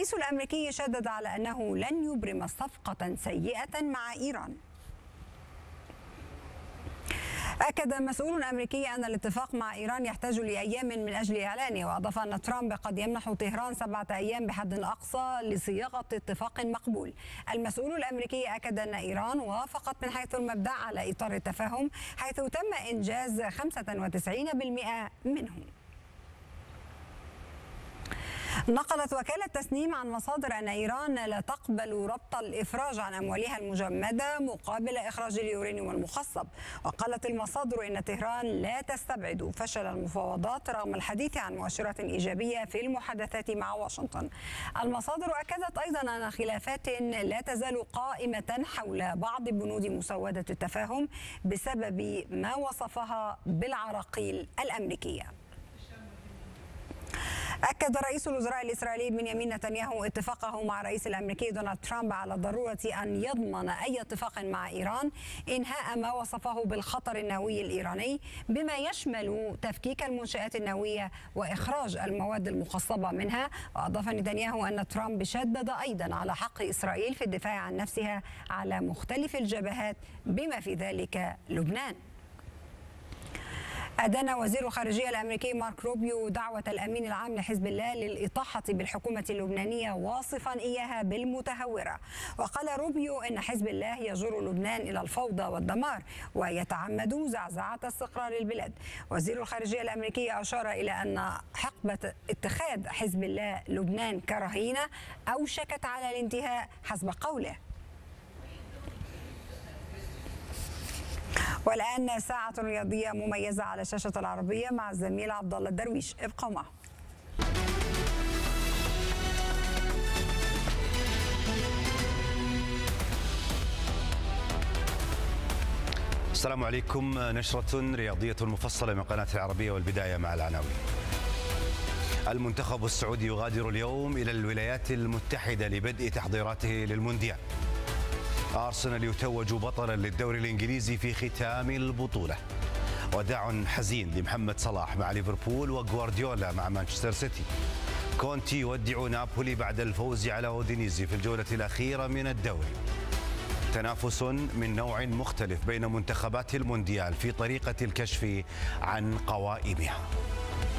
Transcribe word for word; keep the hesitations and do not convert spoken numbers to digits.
الرئيس الأمريكي شدد على أنه لن يبرم صفقة سيئة مع إيران. أكد مسؤول أمريكي أن الاتفاق مع إيران يحتاج لأيام من أجل إعلانه، وأضاف أن ترامب قد يمنح طهران سبعة أيام بحد أقصى لصياغة اتفاق مقبول. المسؤول الأمريكي أكد أن إيران وافقت من حيث المبدأ على إطار التفاهم، حيث تم إنجاز خمسة وتسعين بالمئة منه. نقلت وكالة تسنيم عن مصادر أن إيران لا تقبل ربط الإفراج عن أموالها المجمدة مقابل إخراج اليورانيوم المخصب. وقالت المصادر إن طهران لا تستبعد فشل المفاوضات رغم الحديث عن مؤشرات إيجابية في المحادثات مع واشنطن. المصادر أكدت أيضا أن خلافات لا تزال قائمة حول بعض بنود مسودة التفاهم بسبب ما وصفها بالعراقيل الأمريكية. أكد رئيس الوزراء الإسرائيلي بنيامين نتنياهو اتفاقه مع الرئيس الأمريكي دونالد ترامب على ضرورة أن يضمن أي اتفاق مع إيران إنهاء ما وصفه بالخطر النووي الإيراني، بما يشمل تفكيك المنشآت النووية وإخراج المواد المخصبة منها. وأضاف نتنياهو أن ترامب شدد أيضا على حق إسرائيل في الدفاع عن نفسها على مختلف الجبهات بما في ذلك لبنان. أدان وزير الخارجية الأمريكي مارك روبيو دعوة الأمين العام لحزب الله للإطاحة بالحكومة اللبنانية، واصفا إياها بالمتهورة. وقال روبيو إن حزب الله يجر لبنان إلى الفوضى والدمار ويتعمد زعزعة استقرار البلاد. وزير الخارجية الأمريكي أشار إلى أن حقبة اتخاذ حزب الله لبنان كرهينة أوشكت على الانتهاء حسب قوله. والآن ساعة رياضية مميزة على شاشة العربية مع الزميل عبد الله الدرويش، ابقوا معه. السلام عليكم. نشرة رياضية مفصلة من قناة العربية، والبداية مع العناوين. المنتخب السعودي يغادر اليوم إلى الولايات المتحدة لبدء تحضيراته للمونديال. أرسنال يتوج بطلا للدوري الإنجليزي في ختام البطولة. وداع حزين لمحمد صلاح مع ليفربول وغوارديولا مع مانشستر سيتي. كونتي يودع نابولي بعد الفوز على اودينيزي في الجولة الأخيرة من الدوري. تنافس من نوع مختلف بين منتخبات المونديال في طريقة الكشف عن قوائمها.